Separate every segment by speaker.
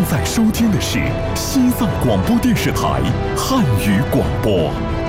Speaker 1: 在收听的是西藏广播电视台汉语广播。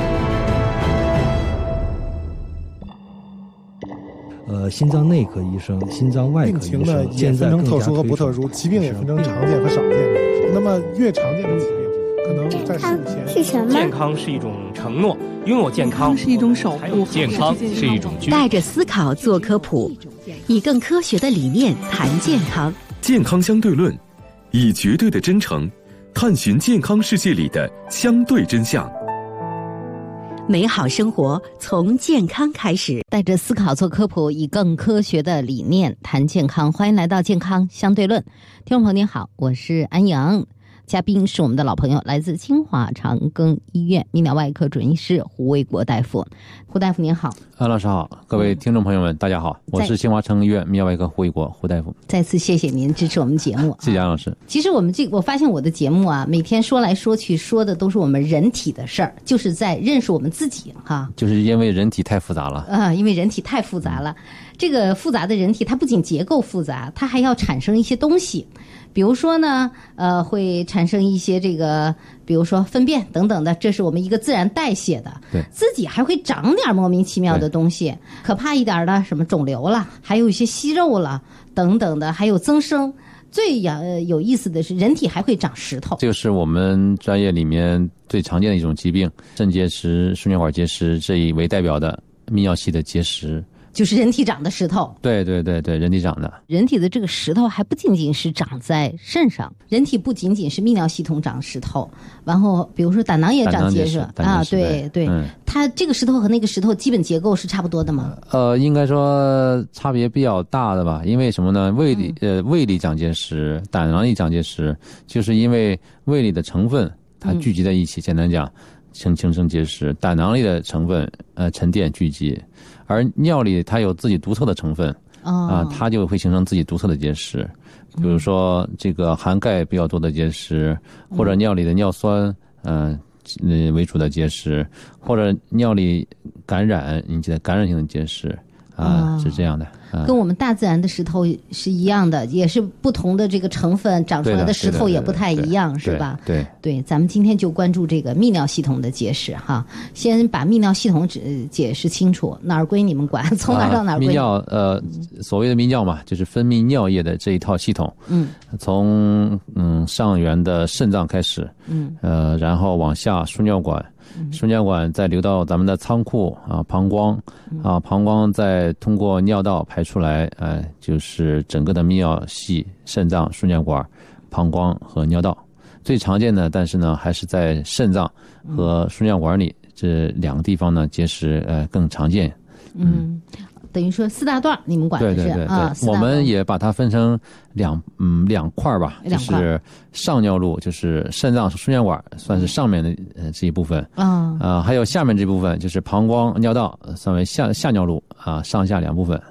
Speaker 2: 心脏内科医生、心脏外科医生，
Speaker 3: 病情呢也分成特殊和不特殊，疾病也分成常见和少见。那么越常见的疾病，可能在事物前
Speaker 4: 是什么？
Speaker 5: 健康是一种承诺，拥有健康
Speaker 6: 是一种守护，
Speaker 5: 健康是一种
Speaker 7: 带着思考做科普，以更科学的理念谈健康。
Speaker 1: 健康相对论，以绝对的真诚探寻健康世界里的相对真相。
Speaker 7: 美好生活从健康开始，
Speaker 8: 带着思考做科普，以更科学的理念谈健康。欢迎来到健康相对论，听众朋友您好，我是安阳，嘉宾是我们的老朋友，来自清华长庚医院泌尿外科主任医师胡卫国大夫。胡大夫您好。
Speaker 9: 安老师好，各位听众朋友们大家好，我是清华长庚医院泌尿外科胡卫国胡大夫。
Speaker 8: 再次谢谢您支持我们节目。
Speaker 9: 谢谢安老师。
Speaker 8: 其实我发现我的节目啊，每天说来说去说的都是我们人体的事儿，就是在认识我们自己哈。
Speaker 9: 就是因为人体太复杂了
Speaker 8: 因为人体太复杂了。这个复杂的人体，它不仅结构复杂，它还要产生一些东西。比如说呢，会产生一些这个，比如说粪便等等的，这是我们一个自然代谢的。
Speaker 9: 对，
Speaker 8: 自己还会长点莫名其妙的东西，可怕一点的什么肿瘤了，还有一些息肉了等等的，还有增生。最有意思的是，人体还会长石头。
Speaker 9: 这个是我们专业里面最常见的一种疾病，肾结石、输尿管结石这一为代表的泌尿系的结石。
Speaker 8: 就是人体长的石头。
Speaker 9: 对，人体长的。人
Speaker 8: 体的这个石头还不仅仅是长在肾上，人体不仅仅是泌尿系统长石头，然后比如说胆囊也长结石啊，对，它这个石头和那个石头基本结构是差不多的吗？
Speaker 9: 应该说差别比较大的吧，因为什么呢？胃里长结石、胆囊里长结石，就是因为胃里的成分它聚集在一起，简单讲形成结石，胆囊里的成分沉淀聚集。而尿里它有自己独特的成分它就会形成自己独特的结石，比如说这个含钙比较多的结石，或者尿里的尿酸为主的结石，或者尿里感染引起的感染性的结石是这样的。
Speaker 8: 跟我们大自然的石头是一样的，也是不同的这个成分长出来的石头也不太一样，是吧？对，咱们今天就关注这个泌尿系统的结石哈。先把泌尿系统解释清楚，哪儿归你们管，从哪儿到哪儿归？
Speaker 9: 泌尿所谓的泌尿嘛，就是分泌尿液的这一套系统。从上缘的肾脏开始，然后往下输尿管。输尿管再流到咱们的仓库膀胱膀胱再通过尿道排出来，就是整个的泌尿系、肾脏、输尿管、膀胱和尿道。最常见的，但是呢，还是在肾脏和输尿管里这两个地方呢，结石更常见。
Speaker 8: 等于说四大段你们管的是
Speaker 9: 对，我们也把它分成两块吧，就是上尿路，就是肾脏输尿管算是上面的这一部分还有下面这部分就是膀胱尿道算为下尿路上下两部分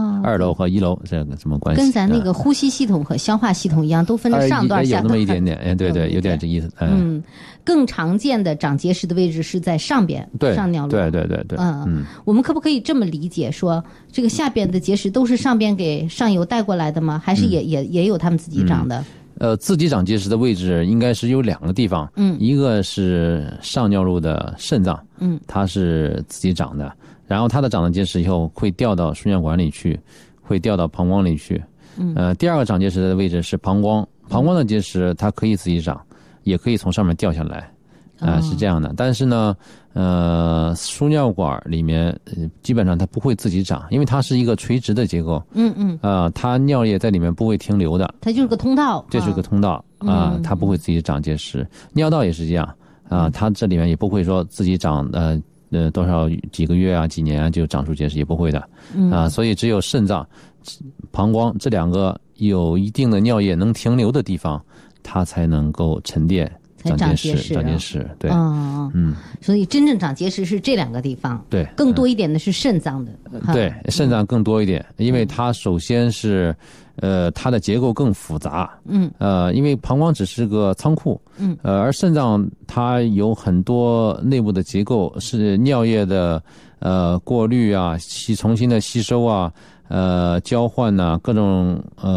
Speaker 9: 2楼和1楼这个什么关系？
Speaker 8: 跟咱那个呼吸系统和消化系统一样，都分成上段下段。
Speaker 9: 有那么一点点，对，有点这意思。
Speaker 8: 更常见的长结石的位置是在上边，上尿路。
Speaker 9: 对。
Speaker 8: 我们可不可以这么理解说，这个下边的结石都是上边给上游带过来的吗？还是也有他们自己长的？
Speaker 9: 自己长结石的位置应该是有两个地方，一个是上尿路的肾脏，它是自己长的，然后它的长了结石以后会掉到输尿管里去，会掉到膀胱里去。第二个长结石的位置是膀胱的结石，它可以自己长，也可以从上面掉下来。是这样的，但是呢，输尿管里面基本上它不会自己长，因为它是一个垂直的结构。它尿液在里面不会停留的，
Speaker 8: 它就是个通道。
Speaker 9: 这是个通道它不会自己长结石。尿道也是这样它这里面也不会说自己长多少几个月几年就长出结石，也不会的所以只有肾脏、膀胱这两个有一定的尿液能停留的地方，它才能够沉淀。长结石，对，
Speaker 8: 所以真正长结石是这两个地方，
Speaker 9: 对，
Speaker 8: 更多一点的是肾脏的，
Speaker 9: 对，肾脏更多一点，因为它首先是，它的结构更复杂，因为膀胱只是个仓库，而肾脏它有很多内部的结构，是尿液的过滤重新的吸收交换各种